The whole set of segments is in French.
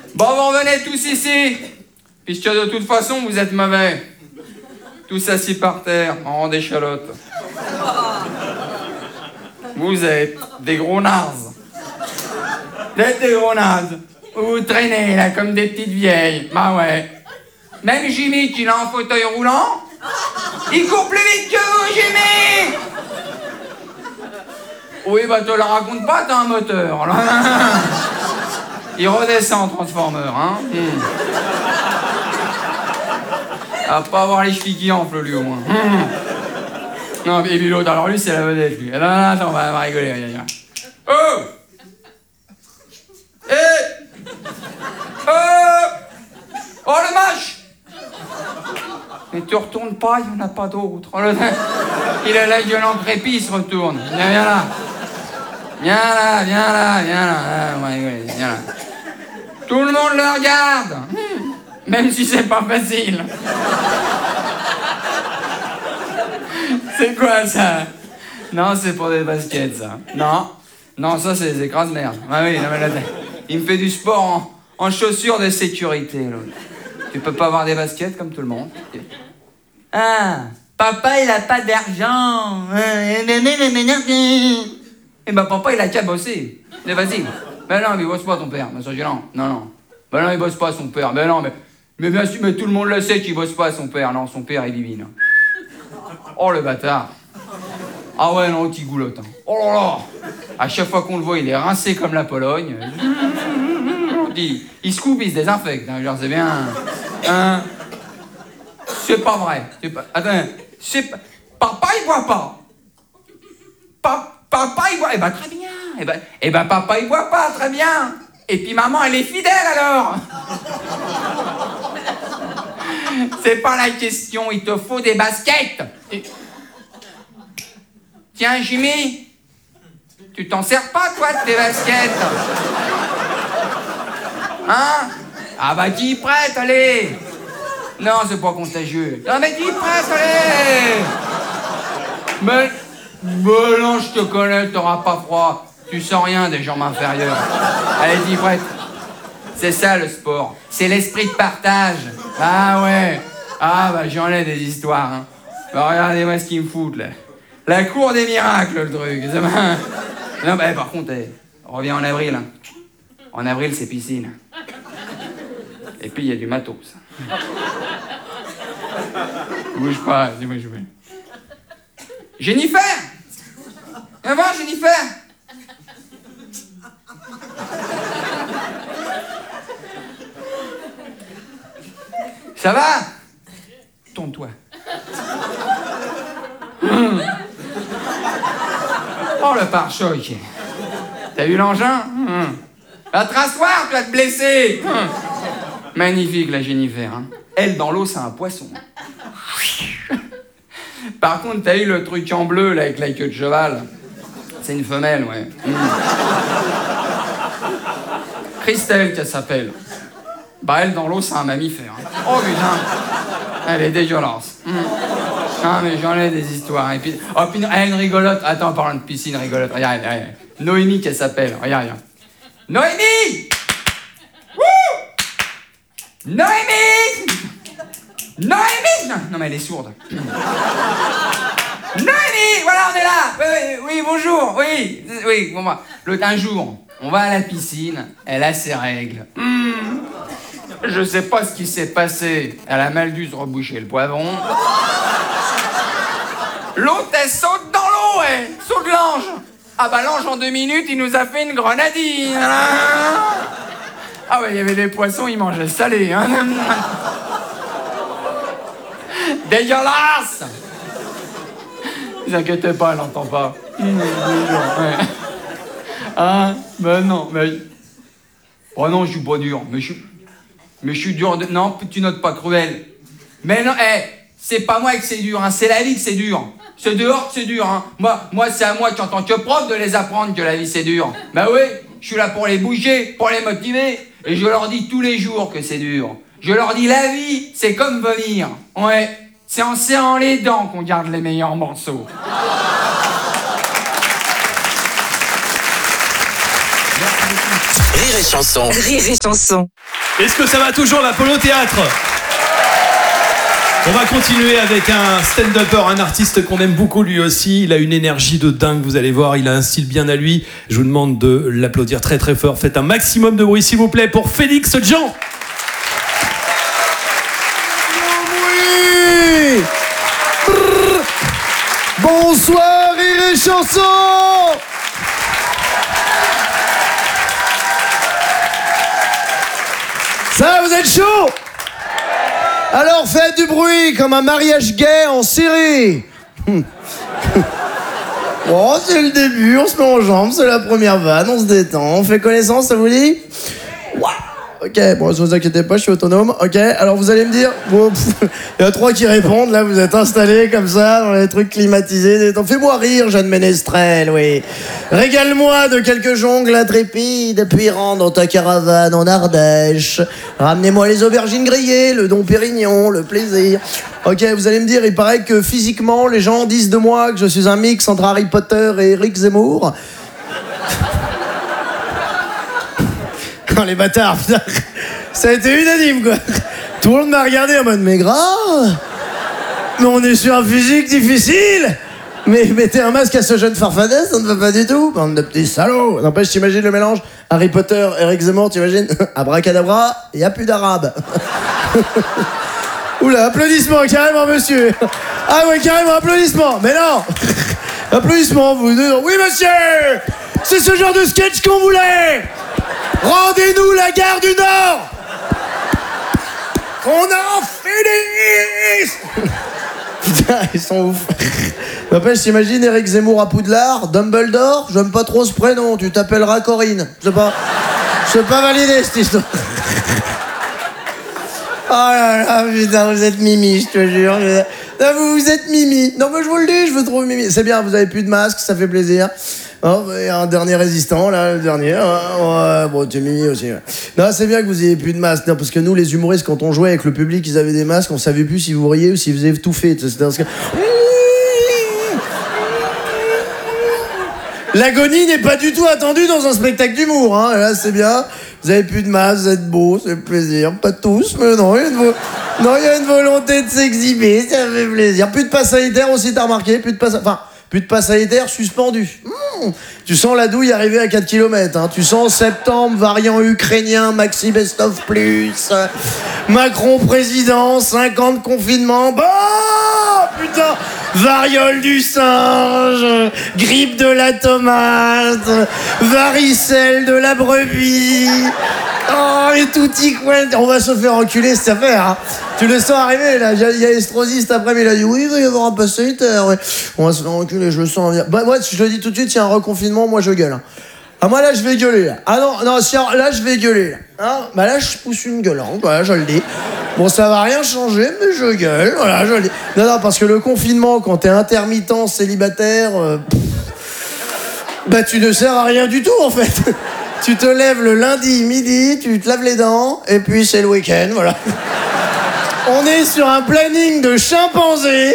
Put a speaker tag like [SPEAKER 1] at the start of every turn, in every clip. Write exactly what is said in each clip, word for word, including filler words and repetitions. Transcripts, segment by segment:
[SPEAKER 1] Bon, vous revenez tous ici, puisque de toute façon, vous êtes mauvais. Tous assis par terre, en rang d'échalote. Vous êtes des gros nazes. Vous êtes des gros nazes. Vous traînez là comme des petites vieilles. Bah ouais. Même Jimmy qui l'a en fauteuil roulant, il court plus vite que vous, Jimmy. Oui, bah te la raconte pas, t'as un moteur. Là. Il redescend, Transformer, hein. Mmh. À pas avoir les chevilles qui enflent, lui, au moins. Mmh. Non, et puis l'autre, alors lui, c'est la vedette, lui. Non, non, attends, on va, on va rigoler, regarde, regarde. Oh! Eh! Oh! Oh, le mâche! Mais tu retournes pas, il n'y en a pas d'autre. Oh, le... Il a la gueule en crépi, il se retourne. Viens, viens là. Viens là, viens là, viens là. Ah, on va rigoler, viens là. Tout le monde le regarde, même si c'est pas facile. C'est quoi ça? Non, c'est pour des baskets, ça. Non, non, ça c'est des écrases-merde. Ah oui, non, mais là, il me fait du sport en, en chaussures de sécurité, l'autre. Tu peux pas avoir des baskets comme tout le monde. Ah, papa il a pas d'argent. Eh ben papa il a qu'à bosser. Mais vas-y. Ben non, mais il bosse pas ton père. Ben c'est gênant. Non, non. Ben non, il bosse pas son père. Ben non, mais, mais bien sûr, mais tout le monde le sait qu'il bosse pas son père. Non, son père il divine. Oh le bâtard. Ah ouais, non, petit goulotte. Hein. Oh là là. À chaque fois qu'on le voit, il est rincé comme la Pologne. Il, il se coupe, il se désinfecte. Hein. Genre, c'est bien. Hein. C'est pas vrai. C'est pas... Attends. C'est pas... Papa, il boit pas. Pa... Papa, il boit. Eh ben, très bien. Eh ben, eh ben, papa, il boit pas. Très bien. Et puis, maman, elle est fidèle, alors. C'est pas la question. Il te faut des baskets. Et... Tiens, Jimmy. Tu t'en sers pas, toi, de tes baskets. Hein? Ah bah t'y prêtes, allez. Non, c'est pas contagieux. Non mais t'y prêtes, allez. Mais... Mais non, je te connais, t'auras pas froid. Tu sens rien des jambes inférieures. Allez, t'y prêtes. C'est ça, le sport. C'est l'esprit de partage. Ah ouais. Ah bah j'en ai des histoires, hein. Bah, regardez-moi ce qu'ils me foutent, là. La cour des miracles, le truc. Non, bah par contre, eh, reviens en avril, hein. En avril, c'est piscine. Et puis, il y a du matos. Bouge pas, dis-moi, je vais. Jennifer! Viens voir, Jennifer! Ça va? Tourne-toi. Hum. Oh, le pare-choc. T'as vu l'engin? Hum. Va te rasseoir, tu vas te blesser. Hum. Magnifique, la Jennifer. Hein. Elle, dans l'eau, c'est un poisson. Par contre, t'as eu le truc en bleu, là, avec la queue de cheval. C'est une femelle, ouais. Mmh. Christelle, qu'elle s'appelle. Bah, elle, dans l'eau, c'est un mammifère. Hein. Oh, putain. Elle est dégueulasse. Mmh. Ah, mais j'en ai des histoires. Et puis... Oh, puis, elle, une rigolote. Attends, en parlant de piscine, rigolote. Regarde, regarde. Noémie, qu'elle s'appelle. Regarde, regarde. Noémie! Noémie! Noémie! Non, non, mais elle est sourde. Noémie! Voilà, on est là! Oui, oui, oui, bonjour! Oui, oui, bon, bah, l'autre, un jour, on va à la piscine, elle a ses règles. Mmh. Je sais pas ce qui s'est passé. Elle a mal dû se reboucher le poivron. L'autre, elle saute dans l'eau, elle! Saute l'ange! Ah bah, l'ange, en deux minutes, il nous a fait une grenadine! Ah ouais, il y avait des poissons, ils mangeaient salé, hein. Dégueulasse! Ne vous inquiétez pas, elle n'entend pas. Ouais. Ah, ben non, mais... Oh non, je suis pas dur, mais je suis... Mais je suis dur de... Non, tu notes pas cruel. Mais non, hé, hey, c'est pas moi que c'est dur, hein, c'est la vie que c'est dur. C'est dehors que c'est dur, hein. Moi, moi c'est à moi, en tant que prof, de les apprendre que la vie c'est dur. Ben oui, je suis là pour les bouger, pour les motiver. Et je leur dis tous les jours que c'est dur. Je leur dis, la vie, c'est comme vomir. Ouais, c'est en serrant les dents qu'on garde les meilleurs morceaux.
[SPEAKER 2] Rire et chanson.
[SPEAKER 3] Rire et chanson.
[SPEAKER 2] Est-ce que ça va toujours l'Apollo Théâtre ? On va continuer avec un stand-upper, un artiste qu'on aime beaucoup lui aussi. Il a une énergie de dingue, vous allez voir. Il a un style bien à lui. Je vous demande de l'applaudir très très fort. Faites un maximum de bruit s'il vous plaît pour Félix Jean.
[SPEAKER 3] Oui. Bonsoir Rire et Chanson. Ça, vous êtes chaud? Alors faites du bruit comme un mariage gay en Syrie. Oh, c'est le début, on se met en jambes, c'est la première vanne, on se détend, on fait connaissance, ça vous dit? Wow. Ok, bon, ne vous inquiétez pas, je suis autonome. Ok, alors vous allez me dire, bon, pff, il y a trois qui répondent, là vous êtes installés comme ça, dans les trucs climatisés. Fais-moi rire, Jeanne Ménestrel, oui. Régale-moi de quelques jongles intrépides, puis rentre dans ta caravane en Ardèche. Ramenez-moi les aubergines grillées, le Dom Pérignon, le plaisir. Ok, vous allez me dire, il paraît que physiquement, les gens disent de moi que je suis un mix entre Harry Potter et Eric Zemmour. Oh, les bâtards, putain. Ça a été unanime, quoi. Tout le monde m'a regardé en mode, mais grave. Mais on est sur un physique difficile. Mais mettez un masque à ce jeune farfadet, ça ne va pas du tout. Bande de petits salauds. N'empêche, t'imagines le mélange Harry Potter, Eric Zemmour, t'imagines? Abracadabra, il n'y a plus d'arabe. Oula, applaudissements, carrément, monsieur. Ah ouais, carrément, applaudissements. Mais non. Applaudissements, vous deux. Oui, monsieur. C'est ce genre de sketch qu'on voulait. Rendez-nous la gare du Nord. Qu'on en finisse. Putain, ils sont ouf. N'empêche, t'imagines Eric Zemmour à Poudlard, Dumbledore, j'aime pas trop ce prénom, tu t'appelleras Corinne. Je sais pas. Je sais pas valider cette histoire. Oh là là, putain, vous êtes mimi, je te jure. Là, vous, vous êtes mimi. Non, mais je vous le dis, je vous trouve mimi. C'est bien, vous avez plus de masque, ça fait plaisir. Oh, un dernier résistant, là, le dernier. Ouais, bon, tu es mimi aussi. Ouais. Non, c'est bien que vous ayez plus de masque. Non, parce que nous, les humoristes, quand on jouait avec le public, ils avaient des masques, on savait plus si vous riez ou si vous avez tout fait. C'était dans ce cas. L'agonie n'est pas du tout attendue dans un spectacle d'humour. Hein. Là, c'est bien. Vous avez plus de masque, vous êtes beaux, c'est plaisir. Pas tous, mais non, il y a une, vo... non, il y a une volonté de s'exhiber, ça fait plaisir. Plus de passe sanitaire aussi, t'as remarqué? Plus de passe... Enfin, plus de passe sanitaire suspendu. Mmh. Tu sens la douille arriver à quatre kilomètres. Hein. Tu sens septembre, variant ukrainien, Maxi Best of Plus, Macron président, cinquante confinements. Bah, putain, variole du singe, grippe de la tomate, varicelle de la brebis. Oh, et tout y coin. On va se faire enculer cette affaire. Hein. Tu le sens arriver, là. Il y a Estrosi cet après-midi, il a dit oui, il va y avoir un pass sanitaire. Ouais. On va se faire enculer, je le sens venir. Bah, moi, je te dis tout de suite, s'il y a un reconfinement, moi, je gueule. Hein. Ah, moi, là, je vais gueuler. Là. Ah non, non, si, là, je vais gueuler. Là. Hein bah, là, je pousse une gueule. Hein. Voilà, je le dis. Bon, ça va rien changer, mais je gueule. Voilà, je le dis. Non, non, parce que le confinement, quand t'es intermittent, célibataire, euh, pff, bah, tu ne sers à rien du tout, en fait. Tu te lèves le lundi midi, tu te laves les dents, et puis c'est le week-end, voilà. On est sur un planning de chimpanzé.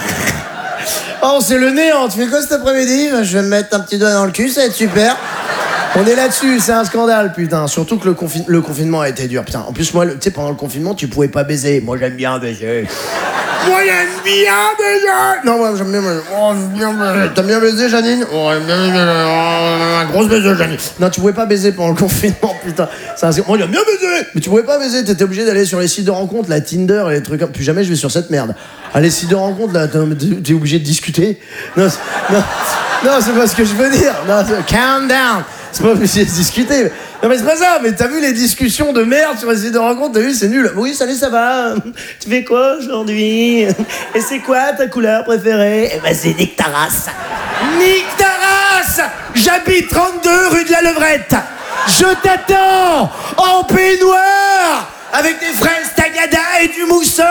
[SPEAKER 3] Oh, c'est le néant. Tu fais quoi cet après-midi? Je vais me mettre un petit doigt dans le cul, ça va être super. On est là-dessus, c'est un scandale, putain. Surtout que le, confi- le confinement a été dur, putain. En plus, moi, tu sais, pendant le confinement, tu pouvais pas baiser. Moi, j'aime bien baiser. Moi, j'aime bien baiser. Non, moi, j'aime bien baiser. Oh, j'aime bien baiser. T'aimes bien baiser, Janine? Oh, j'aime bien baiser. Oh, grosse baiser, Janine. Non, tu pouvais pas baiser pendant le confinement, putain. C'est un... Moi, j'aime bien baiser. Mais tu pouvais pas baiser. T'étais obligé d'aller sur les sites de rencontres, la Tinder et les trucs comme... Plus jamais je vais sur cette merde. Ah, les sites de rencontres, là, t'es obligé de discuter. Non, c'est... non, non, c'est pas ce que je veux dire. Non, c'est... Calm down. C'est pas obligé de discuter. Non mais c'est pas ça, mais t'as vu les discussions de merde sur les sites de rencontres, t'as vu, c'est nul. Oui, salut, ça va? Tu fais quoi aujourd'hui? Et c'est quoi ta couleur préférée? Eh ben c'est nique ta race. Nique ta race. J'habite trente-deux rue de la Levrette. Je t'attends en peignoir avec des fraises tagada et du mousseux.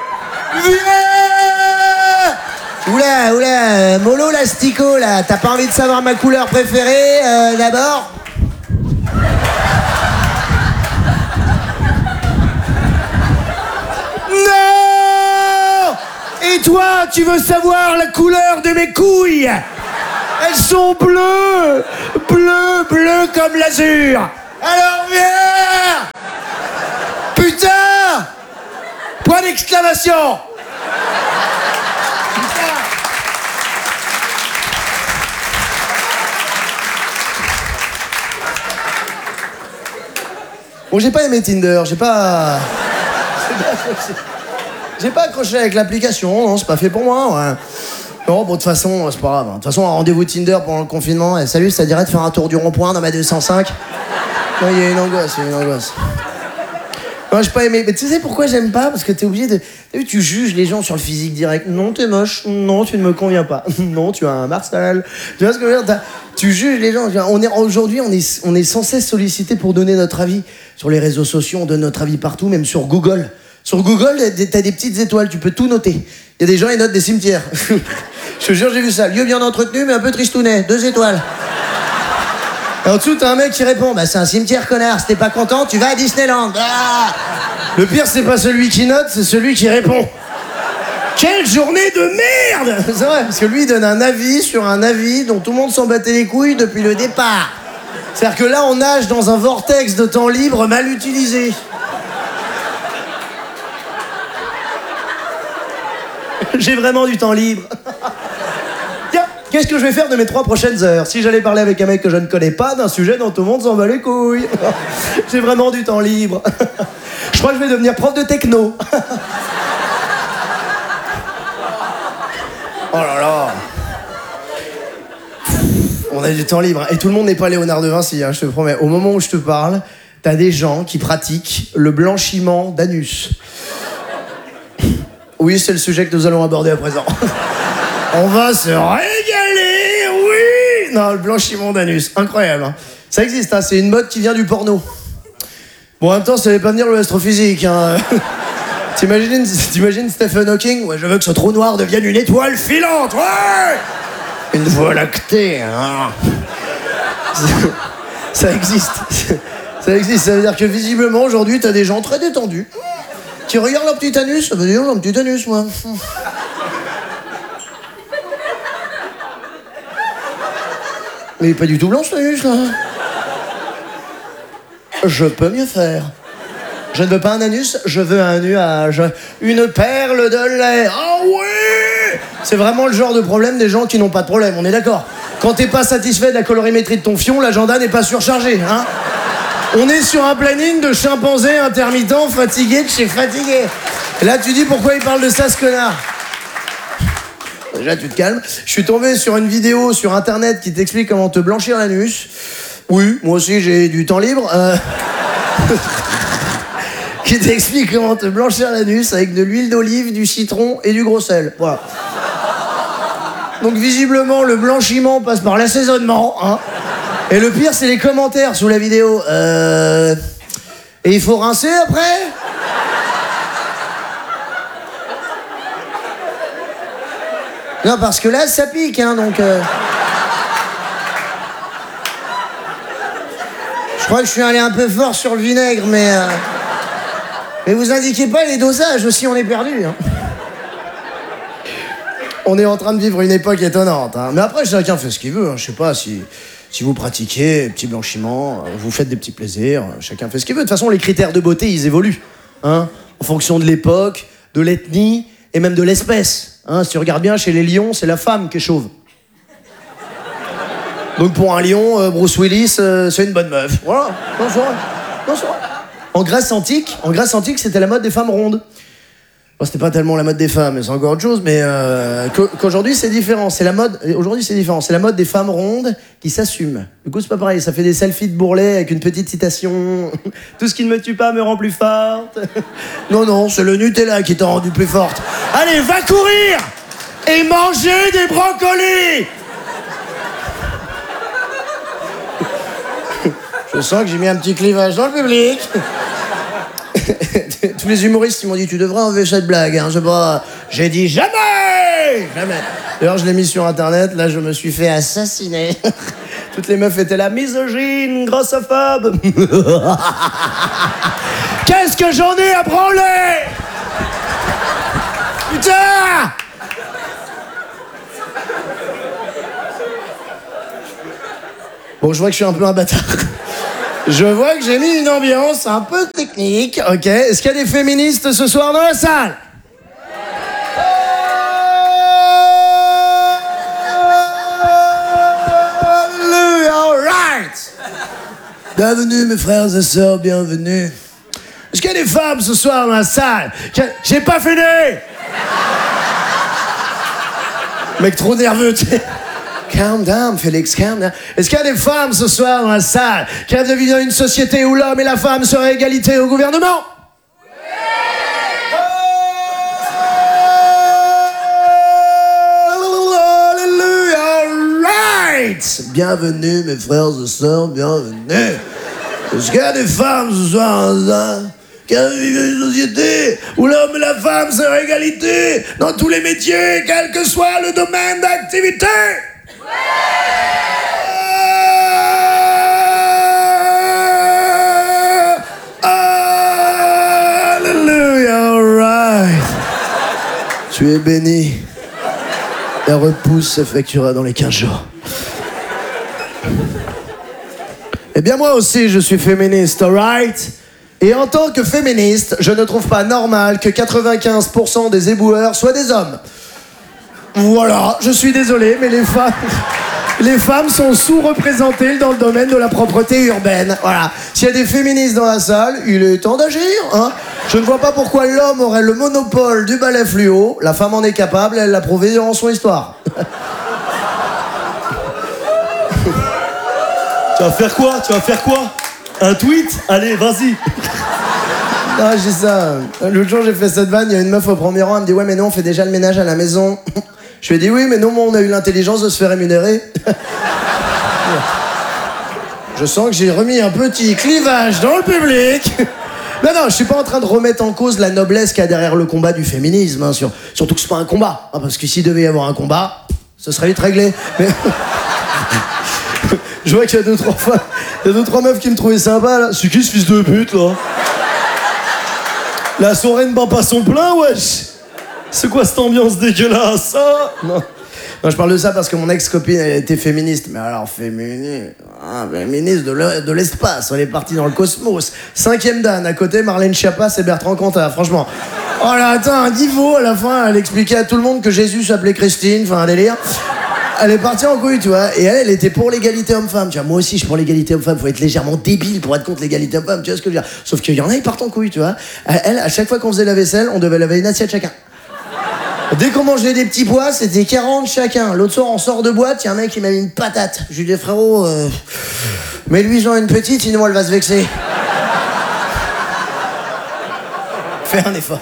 [SPEAKER 3] Viens. Oula, oula, mollo l'astico là, t'as pas envie de savoir ma couleur préférée euh, d'abord? Non! Et toi, tu veux savoir la couleur de mes couilles? Elles sont bleues, bleues, bleues comme l'azur. Alors viens! d'exclamation. Bon, j'ai pas aimé Tinder, j'ai pas... J'ai pas accroché avec l'application, non, c'est pas fait pour moi, ouais. Non, bon, de toute façon, c'est pas grave. De toute façon, un rendez-vous Tinder pendant le confinement, et salut, ça dirait de faire un tour du rond-point dans ma deux cent cinq. Non, il y a une angoisse, il y a une angoisse. Non, j'ai pas aimé. Mais tu sais pourquoi j'aime pas? Parce que t'es obligé de... T'as vu, tu juges les gens sur le physique direct. Non, t'es moche. Non, tu ne me conviens pas. Non, tu as un Marcel. Tu vois ce que je veux dire? T'as... Tu juges les gens. On est... Aujourd'hui, on est... on est sans cesse sollicité pour donner notre avis. Sur les réseaux sociaux, on donne notre avis partout, même sur Google. Sur Google, t'as des petites étoiles, tu peux tout noter. Il y a des gens, ils notent des cimetières. Je te jure, j'ai vu ça. Lieu bien entretenu, mais un peu tristounet. Deux étoiles. Et en dessous, t'as un mec qui répond, bah c'est un cimetière, connard. Si t'es pas content, tu vas à Disneyland. Ah. Le pire, c'est pas celui qui note, c'est celui qui répond. Quelle journée de merde! C'est vrai, parce que lui, il donne un avis sur un avis dont tout le monde s'en battait les couilles depuis le départ. C'est-à-dire que là, on nage dans un vortex de temps libre mal utilisé. J'ai vraiment du temps libre. Tiens, qu'est-ce que je vais faire de mes trois prochaines heures? Si j'allais parler avec un mec que je ne connais pas d'un sujet dont tout le monde s'en bat les couilles. J'ai vraiment du temps libre. Je crois que je vais devenir prof de techno. Oh là là. On a du temps libre. Et tout le monde n'est pas Léonard de Vinci, hein, je te promets. Au moment où je te parle, t'as des gens qui pratiquent le blanchiment d'anus. Oui, c'est le sujet que nous allons aborder à présent. On va se régaler, oui. Non, le blanchiment d'anus, incroyable. Hein. Ça existe, hein, c'est une mode qui vient du porno. Bon, en même temps, ça allait pas venir le astrophysique. Hein. T'imagines, t'imagines Stephen Hawking? Ouais, je veux que ce trou noir devienne une étoile filante, ouais. Une voie lactée, hein. Ça existe. Ça existe, ça veut dire que visiblement, aujourd'hui, t'as des gens très détendus. Tu regardes leur petit anus, ça veut dire j'ai un petit anus, moi. Mais il est pas du tout blanc, cet anus, là. Je peux mieux faire. Je ne veux pas un anus, je veux un nuage. Une perle de lait. Ah oui! C'est vraiment le genre de problème des gens qui n'ont pas de problème, on est d'accord? Quand t'es pas satisfait de la colorimétrie de ton fion, l'agenda n'est pas surchargé, hein? On est sur un planning de chimpanzé intermittent, fatigué de chez fatigué. Et là, tu dis pourquoi il parle de ça, ce connard? Déjà, tu te calmes. Je suis tombé sur une vidéo sur Internet qui t'explique comment te blanchir l'anus. Oui, moi aussi, j'ai du temps libre. Euh... qui t'explique comment te blanchir l'anus avec de l'huile d'olive, du citron et du gros sel. Voilà. Donc, visiblement, le blanchiment passe par l'assaisonnement, hein. Et le pire, c'est les commentaires sous la vidéo. Euh... Et il faut rincer après? Non, parce que là, ça pique, hein, donc... Euh... Je crois que je suis allé un peu fort sur le vinaigre, mais... Euh... Mais vous indiquez pas les dosages, aussi, on est perdu, hein. On est en train de vivre une époque étonnante, hein. Mais après, chacun fait ce qu'il veut, hein. Je sais pas si... Si vous pratiquez, petit blanchiment, vous faites des petits plaisirs, chacun fait ce qu'il veut. De toute façon, les critères de beauté, ils évoluent, hein, en fonction de l'époque, de l'ethnie et même de l'espèce. Hein. Si tu regardes bien, chez les lions, c'est la femme qui est chauve. Donc pour un lion, euh, Bruce Willis, euh, c'est une bonne meuf. Voilà. Non, c'est vrai. Non, c'est vrai. En Grèce antique, en Grèce antique, c'était la mode des femmes rondes. Bon, c'était pas tellement la mode des femmes, c'est encore autre chose, mais euh, qu'aujourd'hui c'est différent. C'est la mode. Aujourd'hui c'est différent. C'est la mode des femmes rondes qui s'assument. Du coup c'est pas pareil. Ça fait des selfies de bourrelet avec une petite citation. Tout ce qui ne me tue pas me rend plus forte. Non non, c'est le Nutella qui t'a rendu plus forte. Allez, va courir et manger des brocolis. Je sens que j'ai mis un petit clivage dans le public. Tous les humoristes ils m'ont dit tu devrais enlever cette blague, hein. Je sais pas. J'ai dit jamais, jamais. D'ailleurs je l'ai mis sur internet, là je me suis fait assassiner. Toutes les meufs étaient là, misogyne, grossophobe. Qu'est-ce que j'en ai à branler? Putain! Bon, je vois que je suis un peu un bâtard. Je, Je vois que j'ai mis une ambiance un peu technique, ok. Est-ce qu'il y a des féministes ce soir dans la salle? Alright. Bienvenue mes frères et sœurs, bienvenue. Est-ce qu'il y a des femmes ce soir dans la salle? J'ai pas fini. Mec trop nerveux, tu sais. Calm down, Félix, calm down. Est-ce qu'il y a des femmes ce soir dans la salle qui rêvent de vivre dans une société où l'homme et la femme seraient à égalité au gouvernement? Right. Bienvenue mes frères et sœurs, bienvenue. Est-ce qu'il y a des femmes ce soir dans la salle qui rêvent de vivre dans une société où l'homme et la femme seraient à égalité dans tous les métiers, quel que soit le domaine d'activité? Alléluia, alright. Tu es béni. La repousse s'effectuera dans les quinze jours. Eh bien moi aussi je suis féministe, alright? Et en tant que féministe, je ne trouve pas normal que quatre-vingt-quinze pour cent des éboueurs soient des hommes. Voilà, je suis désolé, mais les femmes, les femmes sont sous-représentées dans le domaine de la propreté urbaine. Voilà. S'il y a des féministes dans la salle, il est temps d'agir, hein. Je ne vois pas pourquoi l'homme aurait le monopole du balai fluo. La femme en est capable, elle l'a prouvé durant son histoire.
[SPEAKER 4] Tu vas faire quoi? Tu vas faire quoi? Un tweet? Allez, vas-y.
[SPEAKER 3] Non, j'ai ça. L'autre jour, j'ai fait cette vanne, il y a une meuf au premier rang, elle me dit « Ouais, mais nous, on fait déjà le ménage à la maison. » Je lui ai dit « Oui, mais nous, on a eu l'intelligence de se faire rémunérer. » Je sens que j'ai remis un petit clivage dans le public. Non, non, je suis pas en train de remettre en cause la noblesse qu'il y a derrière le combat du féminisme, hein, sur... surtout que c'est pas un combat, hein, parce que s'il devait y avoir un combat, ce serait vite réglé. Mais... Je vois qu'il y a deux, trois fois, il y a deux, trois meufs qui me trouvaient sympa, là. C'est qui ce fils de pute, là? La soirée ne bat pas son plein, wesh. C'est quoi cette ambiance dégueulasse, hein? Non. Non, je parle de ça parce que mon ex-copine, elle était féministe. Mais alors, féministe... Ah, féministe de l'e- de l'espace. Elle est partie dans le cosmos. Cinquième Dan, à côté, Marlène Schiappa et Bertrand Cantat, franchement. Oh là, attends, un niveau, à la fin, elle expliquait à tout le monde que Jésus s'appelait Christine, enfin, un délire. Elle est partie en couille, tu vois, et elle, elle était pour l'égalité homme-femme, tu vois. Moi aussi, je suis pour l'égalité homme-femme. Faut être légèrement débile pour être contre l'égalité homme-femme, tu vois ce que je veux dire. Sauf qu'il y en a, ils partent en couille, tu vois. Elle, à chaque fois qu'on faisait la vaisselle, on devait laver une assiette chacun. Dès qu'on mangeait des petits pois, c'était quarante chacun. L'autre soir, on sort de boîte, il y a un mec qui m'a mis une patate. Je lui ai dit, frérot, euh, mets-lui-en une petite, sinon elle va se vexer. Fais un effort.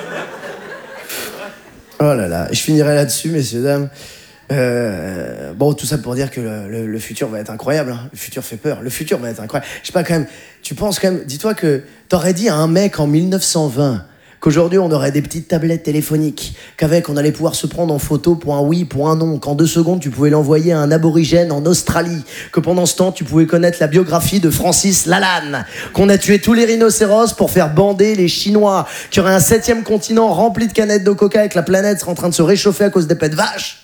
[SPEAKER 3] Oh là là, je finirai là-dessus, messieurs, dames. Euh, bon, tout ça pour dire que le, le, le futur va être incroyable, hein. Le futur fait peur, le futur va être incroyable. Je sais pas, quand même, tu penses quand même, dis-toi que t'aurais dit à un mec en mille neuf cent vingt qu'aujourd'hui on aurait des petites tablettes téléphoniques, qu'avec on allait pouvoir se prendre en photo pour un oui, pour un non, qu'en deux secondes tu pouvais l'envoyer à un aborigène en Australie, que pendant ce temps tu pouvais connaître la biographie de Francis Lalanne, qu'on a tué tous les rhinocéros pour faire bander les Chinois, qu'il y aurait un septième continent rempli de canettes de coca et que la planète serait en train de se réchauffer à cause des pets de vache.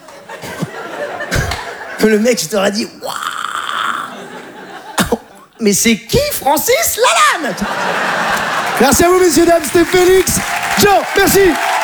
[SPEAKER 3] Le mec, je t'aurais dit, waouh! Mais c'est qui Francis Lalanne? Merci à vous, messieurs, dames, c'était Félix. Ciao, merci!